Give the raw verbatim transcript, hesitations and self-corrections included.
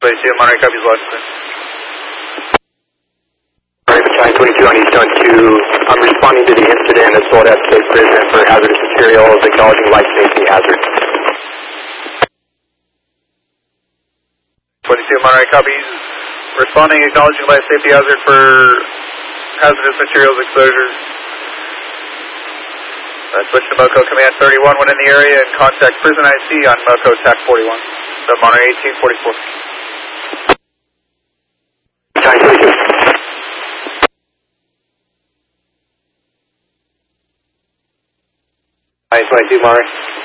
Anybody see him? Monterey copies Washington. Battalion twenty-two on Eastone two. I'm responding to the incident at Soledad State Prison for hazardous materials, acknowledging life safety hazards. twenty-two Monterey copies. Responding, acknowledging life safety hazard for hazardous materials exposures. Uh, switch to MoCo Command thirty-one when in the area and contact Prison I C on MoCo TAC forty-one. So Monterey eighteen forty-four. Battalion twenty-two. twenty-two Monterey.